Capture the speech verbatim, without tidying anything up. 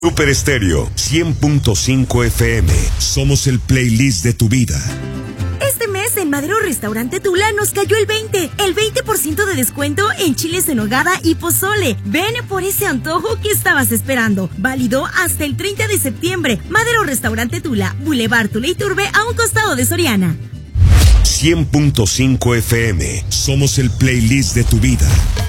Super Estéreo cien punto cinco F M. Somos el playlist de tu vida. Este mes en Madero Restaurante Tula nos cayó el veinte. El veinte por ciento de descuento en chiles en nogada y pozole. Ven por ese antojo que estabas esperando. Válido hasta el treinta de septiembre. Madero Restaurante Tula, Boulevard Tula y Turbe, a un costado de Soriana. cien punto cinco F M. Somos el playlist de tu vida.